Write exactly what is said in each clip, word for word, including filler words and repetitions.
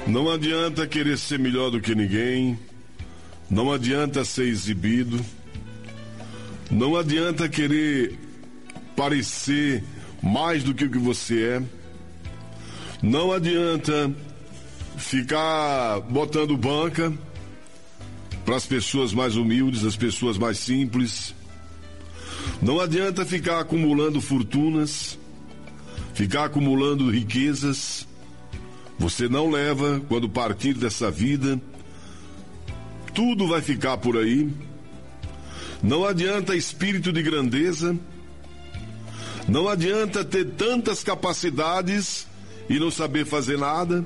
Não adianta querer ser melhor do que ninguém. Não adianta ser exibido. Não adianta querer parecer mais do que o que você é. Não adianta ficar botando banca para as pessoas mais humildes, as pessoas mais simples. Não adianta ficar acumulando fortunas, ficar acumulando riquezas. Você não leva quando partir dessa vida. Tudo vai ficar por aí. Não adianta espírito de grandeza. Não adianta ter tantas capacidades e não saber fazer nada.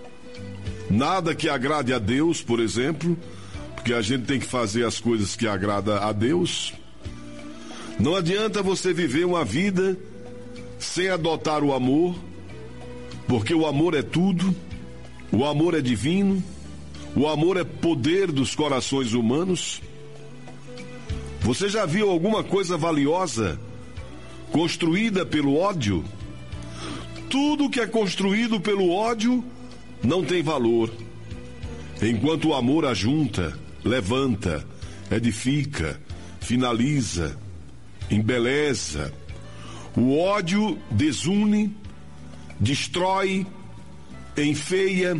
Nada que agrade a Deus, por exemplo, porque a gente tem que fazer as coisas que agradam a Deus. Não adianta você viver uma vida sem adotar o amor, porque o amor é tudo, o amor é divino, o amor é poder dos corações humanos. Você já viu alguma coisa valiosa construída pelo ódio? Tudo que é construído pelo ódio não tem valor, enquanto o amor ajunta, levanta, edifica, finaliza, embeleza. O ódio desune, destrói, enfeia.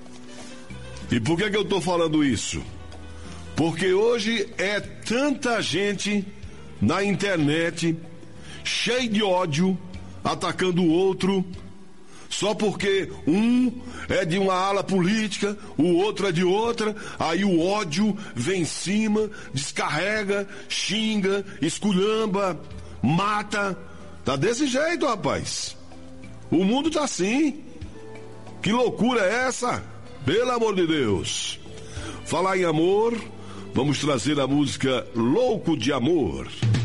E por que que eu estou falando isso? Porque hoje é tanta gente na internet, cheio de ódio, atacando o outro, só porque um é de uma ala política, o outro é de outra, aí o ódio vem em cima, descarrega, xinga, esculhamba, mata. Tá desse jeito, rapaz. O mundo tá assim. Que loucura é essa? Pelo amor de Deus. Falar em amor, vamos trazer a música Louco de Amor.